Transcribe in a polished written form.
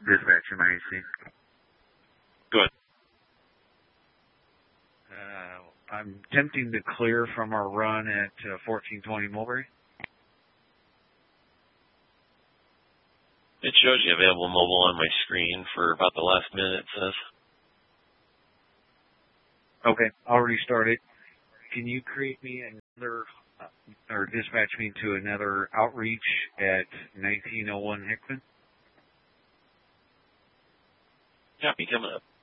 Dispatch MIC. Go ahead. I'm attempting to clear from our run at 1420 Mulberry. It shows you available mobile on my screen for about the last minute, it says. Okay, I'll restart it. Can you create me another, or dispatch me to another outreach at 1901 Hickman? Copy coming up.